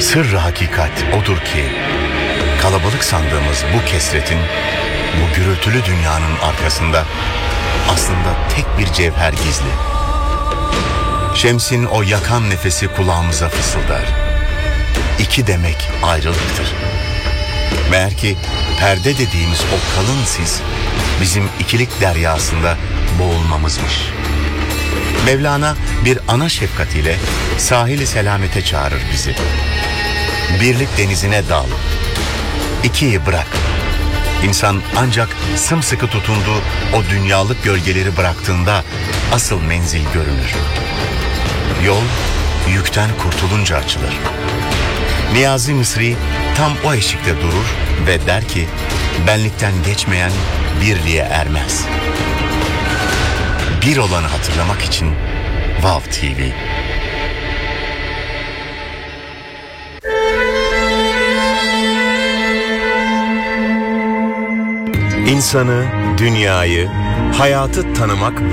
Sırrı hakikat odur ki kalabalık sandığımız bu kesretin, bu gürültülü dünyanın arkasında aslında tek bir cevher gizli. Şems'in o yakan nefesi kulağımıza fısıldar. İki demek ayrılıktır. Meğer ki perde dediğimiz o kalın sis bizim ikilik deryasında boğulmamızmış. Mevlana bir ana şefkatiyle sahili selamete çağırır bizi. Birlik denizine dal. İkiyi bırak. İnsan ancak sımsıkı tutunduğu o dünyalık gölgeleri bıraktığında asıl menzil görünür. Yol yükten kurtulunca açılır. Niyazi Mısri tam o eşikte durur ve der ki, benlikten geçmeyen birliğe ermez. Bir olanı hatırlamak için Vav TV. İnsanı, dünyayı, hayatı tanımak